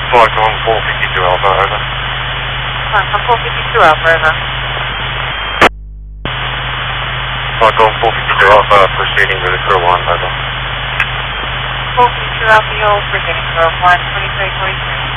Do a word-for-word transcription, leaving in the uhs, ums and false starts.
Flight on four fifty-two Alpha, over. Flight on four fifty-two Alpha, over. Flight on four fifty-two Alpha, proceeding with the crew one, over. four fifty-two Alpha, you're proceeding crew one, twenty-three forty-three.